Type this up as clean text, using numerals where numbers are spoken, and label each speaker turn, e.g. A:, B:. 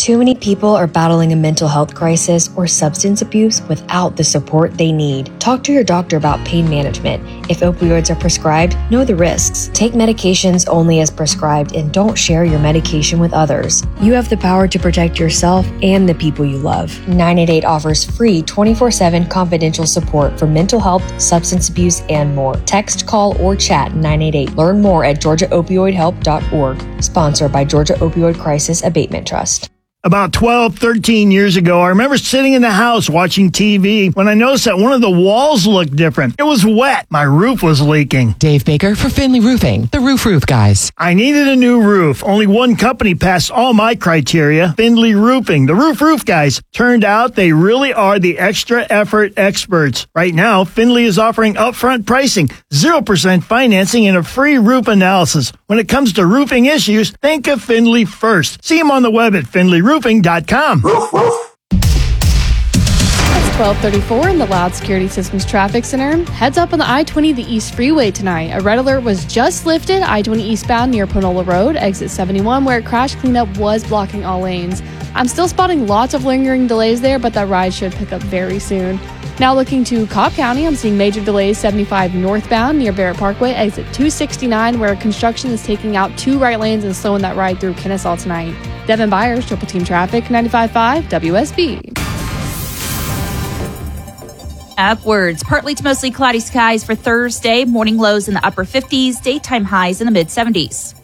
A: Too many people are battling a mental health crisis or substance abuse without the support they need. Talk to your doctor about pain management. If opioids are prescribed, know the risks. Take medications only as prescribed and don't share your medication with others. You have the power to protect yourself and the people you love. 988 offers free 24/7 confidential support for mental health, substance abuse, and more. Text, call, or chat 988. Learn more at georgiaopioidhelp.org. Sponsored by Georgia Opioid Crisis Abatement Trust.
B: About 12, 13 years ago, I remember sitting in the house watching TV when I noticed that one of the walls looked different. It was wet. My roof was leaking.
C: Dave Baker for Finley Roofing, the roof guys.
B: I needed a new roof. Only one company passed all my criteria, Finley Roofing, the roof guys. Turned out they really are the extra effort experts. Right now, Finley is offering upfront pricing, 0% financing, and a free roof analysis. When it comes to roofing issues, think of Finley first. See them on the web at finleyroofing.com.
D: It's 12:34 in the Loud Security Systems Traffic Center. Heads up on the I-20, the East Freeway tonight. A red alert was just lifted. I-20 eastbound near Panola Road, exit 71, where crash cleanup was blocking all lanes. I'm still spotting lots of lingering delays there, but that ride should pick up very soon. Now looking to Cobb County, I'm seeing major delays 75 northbound near Barrett Parkway, exit 269, where construction is taking out 2 right lanes and slowing that ride through Kennesaw tonight. Devin Byers, Triple Team Traffic, 95.5 WSB.
E: Upwards, partly to mostly cloudy skies for Thursday. Morning lows in the upper 50s, daytime highs in the mid 70s.